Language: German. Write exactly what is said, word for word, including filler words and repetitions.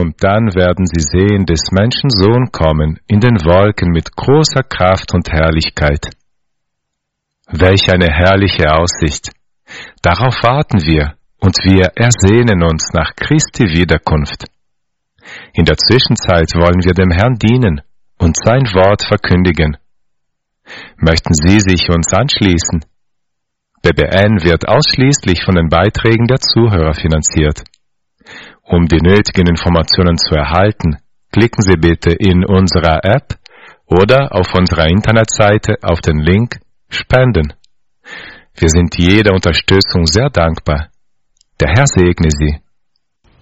und dann werden sie sehen des Menschen Sohn kommen in den Wolken mit großer Kraft und Herrlichkeit. Welch eine herrliche Aussicht! Darauf warten wir, und wir ersehnen uns nach Christi Wiederkunft. In der Zwischenzeit wollen wir dem Herrn dienen und sein Wort verkündigen. Möchten Sie sich uns anschließen? B B N wird ausschließlich von den Beiträgen der Zuhörer finanziert. Um die nötigen Informationen zu erhalten, klicken Sie bitte in unserer App oder auf unserer Internetseite auf den Link Spenden. Wir sind jeder Unterstützung sehr dankbar. Der Herr segne Sie.